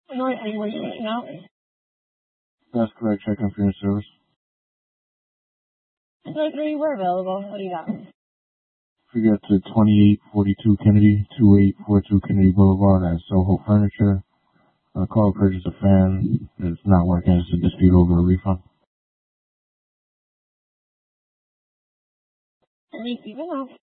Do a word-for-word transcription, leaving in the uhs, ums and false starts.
No, are you working right now? That's correct. Checking for your service. No, no, you were available. What do you got? We got to twenty-eight forty-two Kennedy, twenty-eight forty-two Kennedy Boulevard at Soho Furniture. Uh, call to purchase a fan. It's not working. It's a dispute over a refund. Let me keep it up.